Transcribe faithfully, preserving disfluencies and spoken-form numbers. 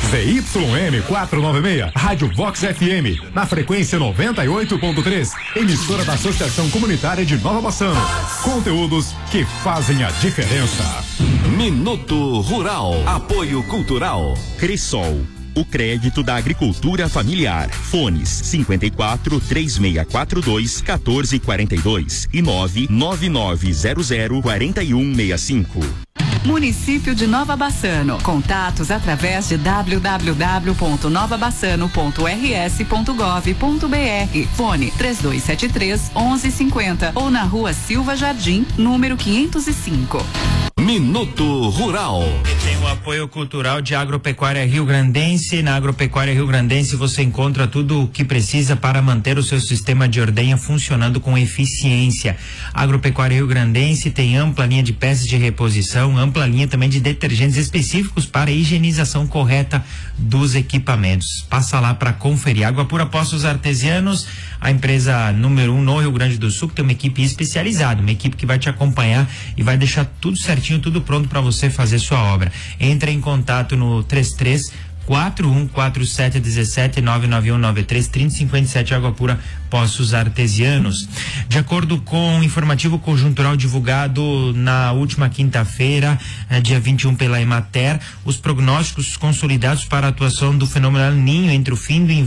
Z Y M quatrocentos e noventa e seis, Rádio Vox F M, na frequência noventa e oito ponto três, emissora da Associação Comunitária de Nova Bassano. Conteúdos que fazem a diferença. Minuto Rural, apoio cultural. Cressol, o crédito da agricultura familiar. Fones cinquenta e quatro, três seis quatro dois, quatorze quarenta e dois e nove nove nove zero zero quatro um seis cinco. Município de Nova Bassano. Contatos através de w w w ponto nova bassano ponto r s ponto gov ponto b r. Fone três dois sete três, onze cinquenta ou na Rua Silva Jardim, número quinhentos e cinco. Minuto Rural. Tem o apoio cultural de Agropecuária Rio Grandense. Na Agropecuária Rio Grandense você encontra tudo o que precisa para manter o seu sistema de ordenha funcionando com eficiência. Agropecuária Rio Grandense tem ampla linha de peças de reposição, ampla linha também de detergentes específicos para a higienização correta dos equipamentos. Passa lá para conferir. Água Pura Poços Artesianos, a empresa número um no Rio Grande do Sul, que tem uma equipe especializada, uma equipe que vai te acompanhar e vai deixar tudo certinho, tudo pronto para você fazer sua obra. Entre em contato no três três quatro um quatro sete um sete nove nove um nove três três zero cinco sete. Água Pura Poços Artesianos. De acordo com o informativo conjuntural divulgado na última quinta-feira, eh, dia vinte e um pela Emater, os prognósticos consolidados para a atuação do fenômeno El Niño entre o fim do inverno